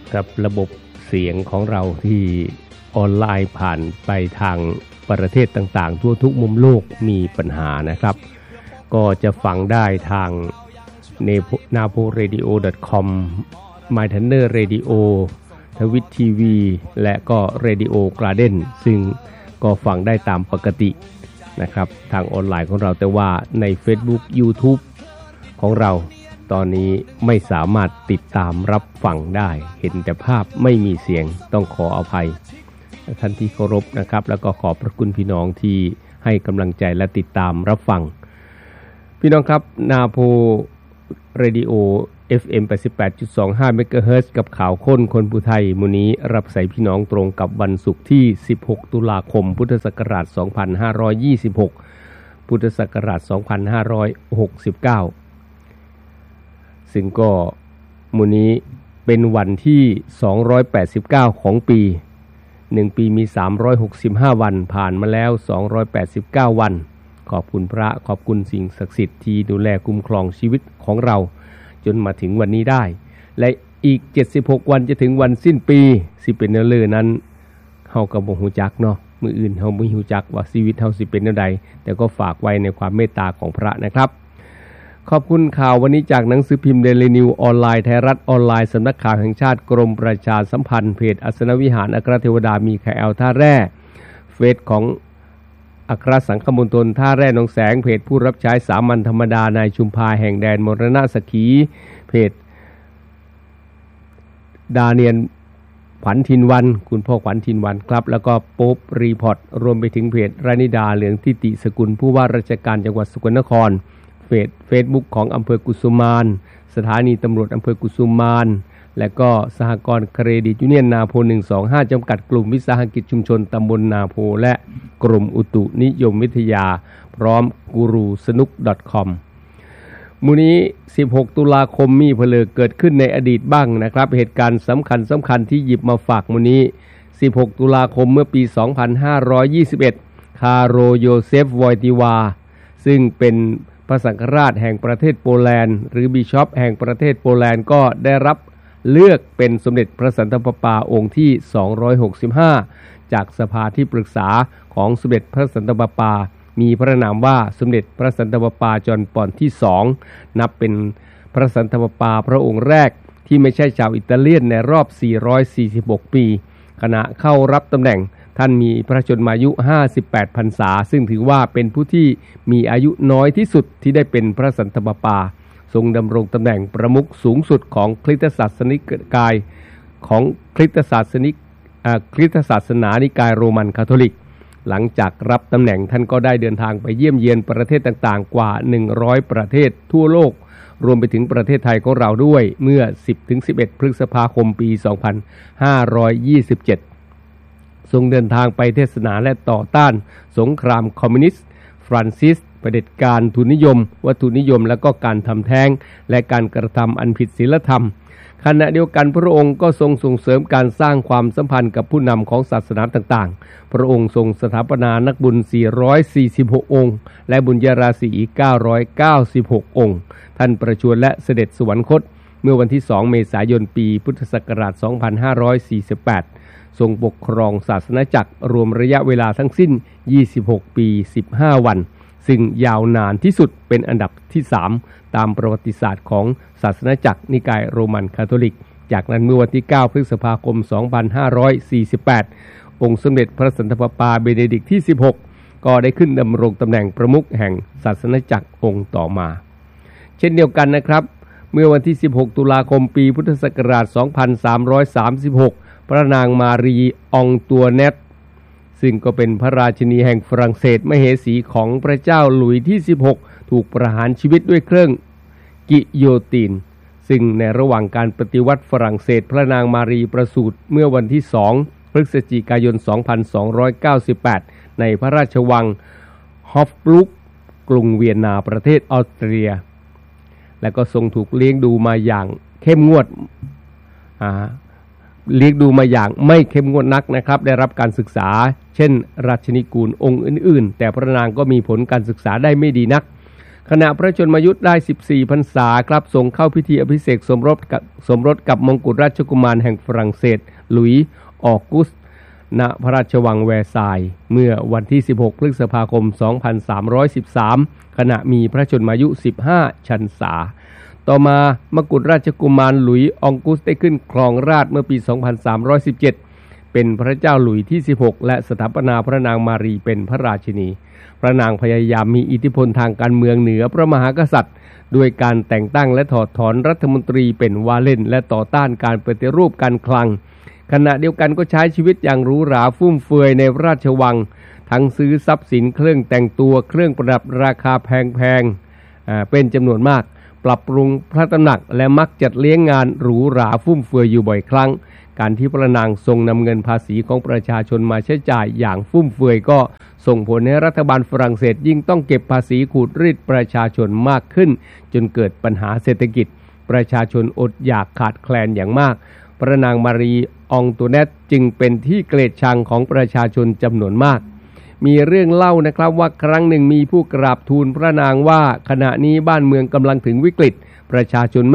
กับระบบเสียงของเราที่ออนไลน์ผ่านไปทางประเทศต่างๆทั่วทุกมุมโลกมีปัญหานะครับก็จะฟังได้ทาง naporadio.com mythunder radio ทวิตทีวีและก็ Radio Garden ซึ่งก็ฟังได้ตามปกตินะครับทางออนไลน์ของเราแต่ว่าใน Facebook YouTube ของเราตอนนี้ไม่สามารถติดตามรับฟังได้เห็นแต่ภาพไม่มีเสียงต้องขออภัยท่านที่เคารพนะครับแล้วก็ขอบพระคุณพี่น้องที่ให้กำลังใจและติดตามรับฟังพี่น้องครับนาโพเรดิโอ FM 88.25 เมกะเฮิรตซ์กับข่าวค้นคนผู้ไทยมื้อนี้รับใส่พี่น้องตรงกับวันศุกร์ที่16ตุลาคมพุทธศักราช2526พุทธศักราช2569ซึ่งก็มื้อนี้เป็นวันที่289ของปี1ปีมี365วันผ่านมาแล้ว289วันขอบคุณพระขอบคุณสิ่งศักดิ์สิทธิ์ที่ดูแลคุ้มครองชีวิตของเราจนมาถึงวันนี้ได้และอีก76วันจะถึงวันสิ้นปีสิเป็นแนวเลยนั้นเฮาก็บ่ฮู้จักเนาะมื้ออื่นเฮาบ่ฮู้จักว่าชีวิตเฮาสิเป็นแนวใดแต่ก็ฝากไว้ในความเมตตาของพระนะครับขอบคุณข่าววันนี้จากหนังสือพิมพ์ Daily News ออนไลน์ไทยรัฐออนไลน์สำนักข่าวแห่งชาติกรมประชาสัมพันธ์เพจอัศนวิหารอัครเทวดามีไคแอลท่าแร่เฟซของอัครสังฆมณฑลท่าแร่หนองแสงเพจผู้รับใช้สามัญธรรมดานายชุมพาแห่งแดนมรณะสักขีเพจดาเนียนขวัญทินวันคุณพ่อขวัญทินวันครับแล้วก็โป๊ปรีพอร์ตรวมไปถึงเพจรานิดาเหลืองทิติสกุลผู้ว่าราชการจังหวัดสกลนครเฟซบุ๊กของอำเภอกุสุมานสถานีตำรวจอำเภอกุสุมานและก็สหกรณ์เครดิตยูเนียนนาโพ125จำกัดกลุ่มวิสาหกิจชุมชนตำบลนาโพและกรมอุตุนิยมวิทยาพร้อมกูรูสนุก .com มื้อนี้16ตุลาคมมีเพลิงเกิดขึ้นในอดีตบ้างนะครับเหตุการณ์สำคัญที่หยิบมาฝากมื้อนี้16ตุลาคมเมื่อปี2521คาโรโยเซฟวอยติวาซึ่งเป็นพระสังฆราชแห่งประเทศโปแลนด์หรือบิชอปแห่งประเทศโปแลนด์ก็ได้รับเลือกเป็นสมเด็จพระสันตะปาปาองค์ที่265จากสภาที่ปรึกษาของสมเด็จพระสันตะปาปามีพระนามว่าสมเด็จพระสันตะปาปาจอห์นปอนที่2นับเป็นพระสันตะปาปาพระองค์แรกที่ไม่ใช่ชาวอิตาเลียนในรอบ446ปีขณะเข้ารับตำแหน่งท่านมีพระชนมายุ58พรรษาซึ่งถือว่าเป็นผู้ที่มีอายุน้อยที่สุดที่ได้เป็นพระสันตะปาปาทรงดำรงตำแหน่งประมุขสูงสุดของคริสตศาสนิกายของคริสตศาสนานิกายโรมันคาทอลิกหลังจากรับตำแหน่งท่านก็ได้เดินทางไปเยี่ยมเยียนประเทศต่างๆกว่า100ประเทศทั่วโลกรวมไปถึงประเทศไทยของเราด้วยเมื่อ 10-11 พฤษภาคมปี2527ทรงเดินทางไปเทศนาและต่อต้านสงครามคอมมิวนิสต์ฟรานซิสเผด็จการทุนนิยมวัตถุนิยมและก็การทำแท้งและการกระทำอันผิดศีลธรรมขณะเดียวกันพระองค์ก็ทรงส่งเสริมการสร้างความสัมพันธ์กับผู้นำของศาสนาต่างๆพระองค์ทรงสถาปนานักบุญ446องค์และบุญญาราศี996องค์ท่านประชวรและเสด็จสวรรคตเมื่อวันที่2เมษายนปีพุทธศักราช2548ทรงปกครองศาสนาจักรรวมระยะเวลาทั้งสิ้น26ปี15วันซึ่งยาวนานที่สุดเป็นอันดับที่3ตามประวัติศาสตร์ของศาสนาจักรนิกายโรมันคาทอลิกจากนั้นเมื่อวันที่9พฤษภาคม2548องค์สมเด็จพระสันตะปาปาเบเนดิกต์ที่16ก็ได้ขึ้นดำรงตำแหน่งประมุขแห่งศาสนาจักรองค์ต่อมาเช่นเดียวกันนะครับเมื่อวันที่16ตุลาคมปีพุทธศักราช2336พระนางมารีองตัวเนตซึ่งก็เป็นพระราชินีแห่งฝรั่งเศสมเหสีของพระเจ้าหลุยที่16ถูกประหารชีวิตด้วยเครื่องกิโยตินซึ่งในระหว่างการปฏิวัติฝรั่งเศสพระนางมารีประสูติเมื่อวันที่2พฤศจิกายน2298ในพระราชวังฮอฟบรุกกรุงเวียนนาประเทศออสเตรียและก็ทรงถูกเลี้ยงดูมาอย่างเข้มงวดไม่เข้มงวดนักนะครับได้รับการศึกษาเช่นราชนิกูลองค์อื่นๆแต่พระนางก็มีผลการศึกษาได้ไม่ดีนักขณะพระชนมายุได้14พรรษาครับทรงเข้าพิธีอภิเษกสมรสกับมงกุฎราชกุมารแห่งฝรั่งเศสหลุยส์ออกุสต์ณพระราชวังแวร์ซายน์เมื่อวันที่16พฤษภาคม2313ขณะมีพระชนมายุ15พรรษาต่อมามกุฎราชกุมารหลุยส์ออกุสต์ได้ขึ้นครองราชย์เมื่อปี2317เป็นพระเจ้าหลุยส์ที่16และสถาปนาพระนางมารีเป็นพระราชินีพระนางพยายามมีอิทธิพลทางการเมืองเหนือพระมหากษัตริย์ด้วยการแต่งตั้งและถอดถอนรัฐมนตรีเป็นวาเล่นและต่อต้านการปฏิรูปการคลังขณะเดียวกันก็ใช้ชีวิตอย่างหรูหราฟุ่มเฟือยในราชวังทั้งซื้อทรัพย์สินเครื่องแต่งตัวเครื่องประดับราคาแพงๆเป็นจำนวนมากปรับปรุงพระตำหนักและมักจัดเลี้ยงงานหรูหราฟุ่มเฟือยอยู่บ่อยครั้งการที่พระนางทรงนำเงินภาษีของประชาชนมาใช้จ่ายอย่างฟุ่มเฟือยก็ส่งผลให้รัฐบาลฝรั่งเศสยิ่งต้องเก็บภาษีขูดรีดประชาชนมากขึ้นจนเกิดปัญหาเศรษฐกิจประชาชนอดอยากขาดแคลนอย่างมากพระนางมารีอองตูเนตจึงเป็นที่เกลียดชังของประชาชนจำนวนมากมีเรื่องเล่านะครับว่าครั้งหนึ่งมีผู้กราบทูลพระนางว่าขณะนี้บ้านเมืองกำลังถึงวิกฤตประชาชน